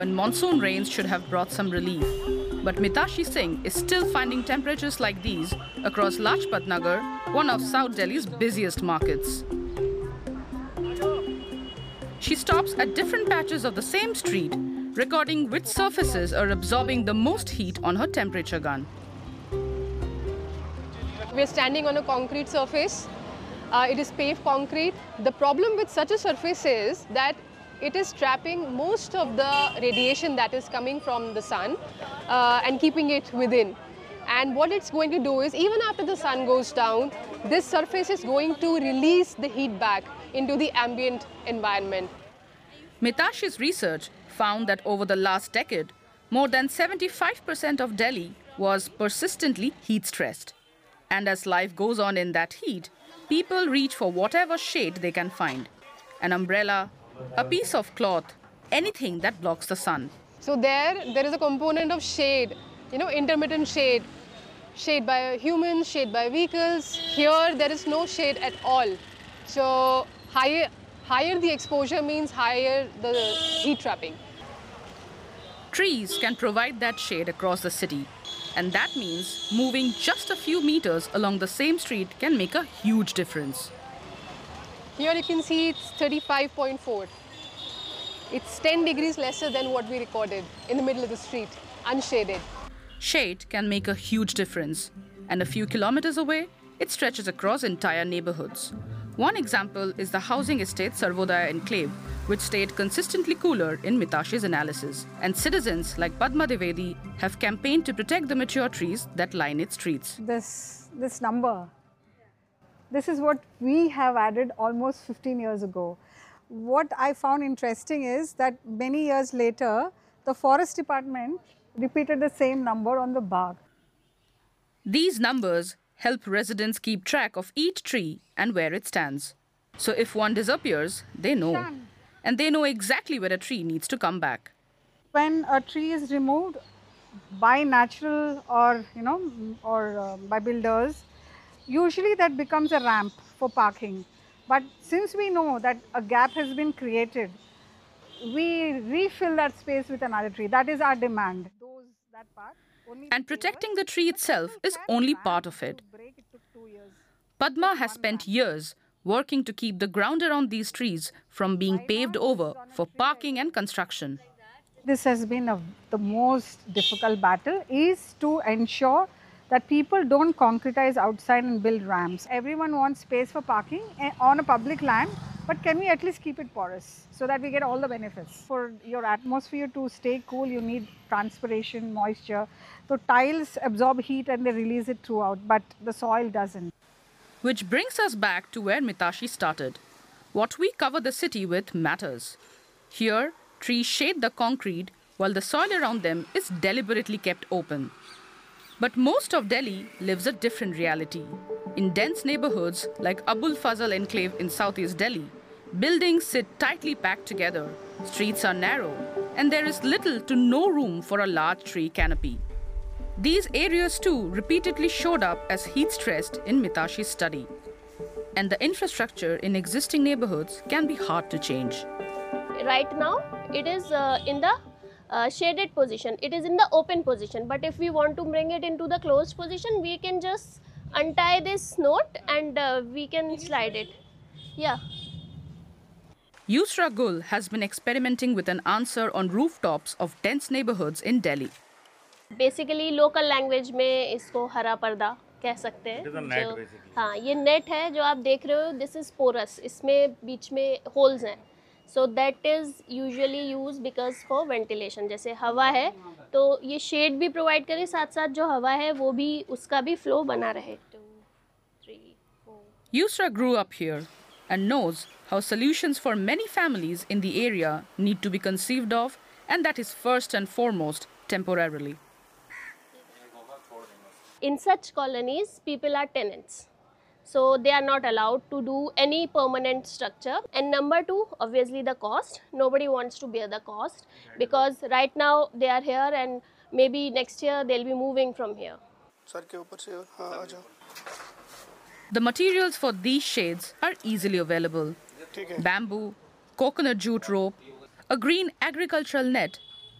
when monsoon rains should have brought some relief. But Mitashi Singh is still finding temperatures like these across Lajpat Nagar, one of South Delhi's busiest markets. She stops at different patches of the same street, recording which surfaces are absorbing the most heat on her temperature gun. We are standing on a concrete surface. It is paved concrete. The problem with such a surface is that it is trapping most of the radiation that is coming from the sun and keeping it within. And what it's going to do is, even after the sun goes down, this surface is going to release the heat back into the ambient environment. Mitashi's research found that over the last decade, more than 75% of Delhi was persistently heat-stressed. And as life goes on in that heat, people reach for whatever shade they can find. An umbrella, a piece of cloth, anything that blocks the sun. So there is a component of shade, intermittent shade. Shade by humans, shade by vehicles. Here there is no shade at all. So higher the exposure means higher the heat trapping. Trees can provide that shade across the city. And that means moving just a few meters along the same street can make a huge difference. Here you can see it's 35.4. It's 10 degrees lesser than what we recorded in the middle of the street, unshaded. Shade can make a huge difference. And a few kilometers away, it stretches across entire neighborhoods. One example is the housing estate Sarvodaya Enclave, which stayed consistently cooler in Mitashi's analysis. And citizens like Padma Devedi have campaigned to protect the mature trees that line its streets. This number, this is what we have added almost 15 years ago. What I found interesting is that many years later, the Forest Department repeated the same number on the bark. These numbers help residents keep track of each tree and where it stands. So if one disappears, they know. And they know exactly where a tree needs to come back. When a tree is removed by natural or by builders, usually that becomes a ramp for parking. But since we know that a gap has been created, we refill that space with another tree. That is our demand. And protecting the tree itself is only part of it. Padma has spent years working to keep the ground around these trees from being paved over for parking and construction. This has been the most difficult battle, is to ensure that people don't concretize outside and build ramps. Everyone wants space for parking on a public land, but can we at least keep it porous so that we get all the benefits? For your atmosphere to stay cool, you need transpiration, moisture. So tiles absorb heat and they release it throughout, but the soil doesn't. Which brings us back to where Mitashi started. What we cover the city with matters. Here, trees shade the concrete while the soil around them is deliberately kept open. But most of Delhi lives a different reality. In dense neighborhoods like Abul Fazal Enclave in southeast Delhi, buildings sit tightly packed together, streets are narrow, and there is little to no room for a large tree canopy. These areas too repeatedly showed up as heat-stressed in Mitashi's study. And the infrastructure in existing neighborhoods can be hard to change. Right now, it is in the shaded position. It is in the open position. But if we want to bring it into the closed position, we can just untie this knot and we can slide it. Yeah. Yusra Gul has been experimenting with an answer on rooftops of dense neighborhoods in Delhi. Basically, local language में इसको हरा पर्दा कह सकते हैं. हाँ, ये net है जो आप देख रहे हो. This is porous. इसमें बीच में holes हैं. So that is usually used because for ventilation. जैसे हवा है, तो ये shade भी provide करे, साथ-साथ जो हवा है, वो भी उसका भी flow बना रहे. 2, 3, 4. Yusra grew up here and knows how solutions for many families in the area need to be conceived of, and that is first and foremost temporarily. In such colonies, people are tenants. So they are not allowed to do any permanent structure. And number two, obviously the cost. Nobody wants to bear the cost because right now they are here and maybe next year they'll be moving from here. The materials for these shades are easily available. Bamboo, coconut jute rope, a green agricultural net